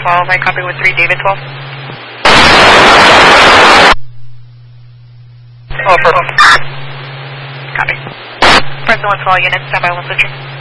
112, I copy with 3, David 12. Oh, perfect. Copy. Present 112 units, stand by 1 switcher.